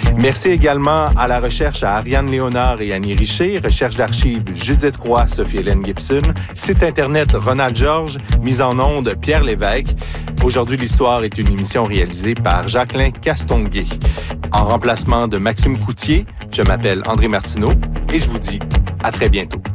Merci également à la recherche à Ariane Léonard et Annie Richer, recherche d'archives Judith Roy, Sophie-Hélène Gibson, site Internet Ronald Georges, mise en onde Pierre Lévesque. Aujourd'hui, l'Histoire est une émission réalisée par Jacqueline Castonguay. En remplacement de Maxime Coutier, je m'appelle André Martineau et je vous dis à très bientôt.